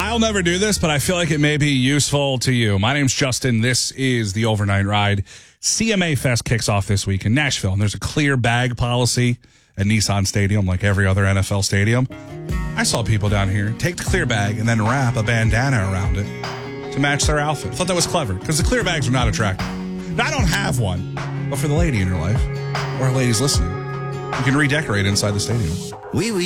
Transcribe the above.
I'll never do this, but I feel like it may be useful to you. My name's Justin. This is the Overnight Ride. CMA Fest kicks off this week in Nashville, and there's a clear bag policy at Nissan Stadium like every other NFL stadium. I saw people down here take the clear bag and then wrap a bandana around it to match their outfit. I thought that was clever because the clear bags are not attractive. Now, I don't have one, but for the lady in your life or ladies listening, you can redecorate inside the stadium. Oui, oui.